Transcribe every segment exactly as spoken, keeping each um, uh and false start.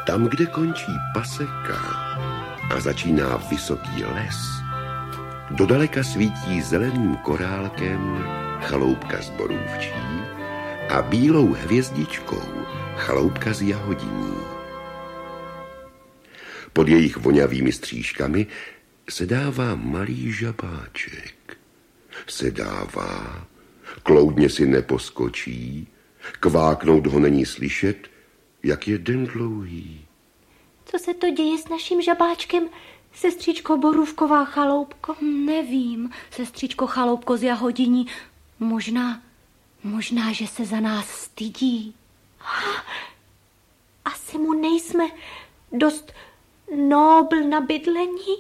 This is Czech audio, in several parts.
Tam, kde končí paseka a začíná vysoký les, dodaleka svítí zeleným korálkem chaloupka z borůvčí a bílou hvězdičkou chaloupka z jahodiní. Pod jejich vonavými střížkami se dává malý žabáček. Sedává, kloudně si neposkočí, kváknout ho není slyšet, jak je den dlouhý. Co se to děje s naším žabáčkem, sestřičko Borůvková chaloupko? Nevím, sestřičko Chaloupko z jahodiní. Možná, možná, že se za nás stydí. Asi mu nejsme dost nobl na bydlení?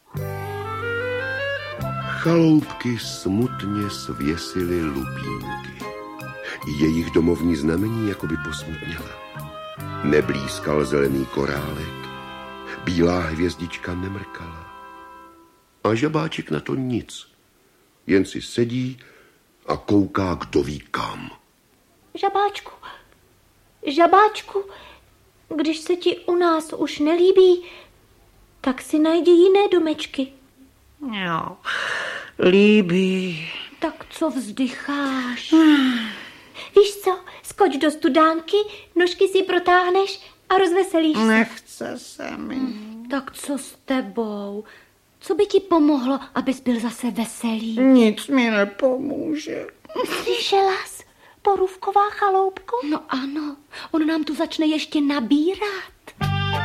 Chaloupky smutně svěsily lupínky. Jejich domovní znamení jakoby posmutněla. Neblízkal zelený korálek, bílá hvězdička nemrkala. A žabáček na to nic, jen si sedí a kouká kdo ví kam. Žabáčku, žabáčku, když se ti u nás už nelíbí, tak si najdi jiné domečky. No, líbí. Tak co vzdycháš? Víš co, skoč do studánky, nožky si protáhneš a rozveselíš se. Nechce se mi. Tak co s tebou? Co by ti pomohlo, abys byl zase veselý? Nic mi nepomůže. Slyšela jsi, Borůvková chaloupko? No ano, on nám tu začne ještě nabírat.